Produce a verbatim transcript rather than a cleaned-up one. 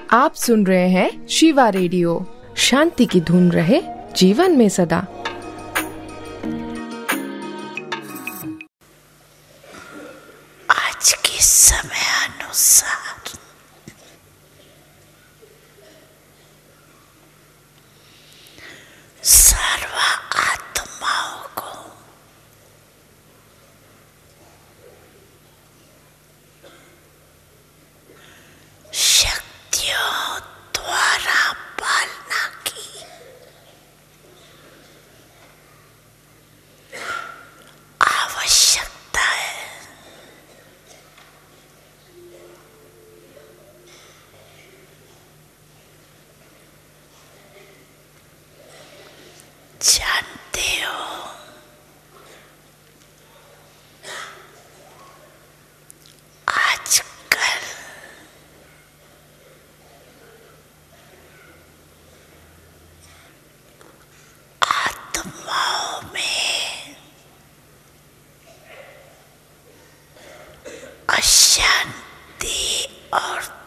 आप सुन रहे हैं शिवा रेडियो। शांति की धुन रहे जीवन में सदा। आज के समय अनुसार सर्व आत्माओं को शक्तियों द्वारा पालना की आवश्यकता है। जानते हो, आजकल आत्माओं में अशांति और